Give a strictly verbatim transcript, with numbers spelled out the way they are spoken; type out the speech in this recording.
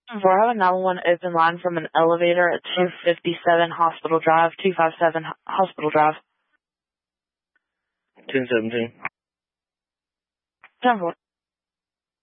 Four, I have a nine one one open line from an elevator at two fifty-seven Hospital Drive, two fifty-seven Hospital Drive. ten seventeen. ten four.